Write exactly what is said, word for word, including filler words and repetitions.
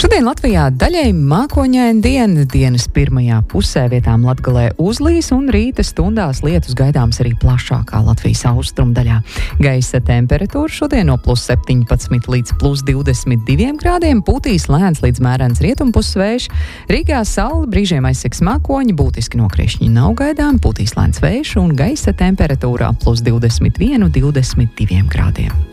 Šodien Latvijā daļēji mākoņaina diena. Dienas pirmajā pusē vietām Latgalē uzlīs un rīta stundās lietus gaidāms arī plašākā Latvijas austrumu daļā. Gaisa temperatūra šodien no plus septiņpadsmit līdz plus divdesmit diviem grādiem, pūtīs lēns līdz mērens rietumpus vējš. Rīgā saule brīžiem aizsegs mākoņi, būtiski nokrišņi nav gaidām, pūtīs lēns vējš un gaisa temperatūrā plus divdesmit viens, divdesmit divi grādiem.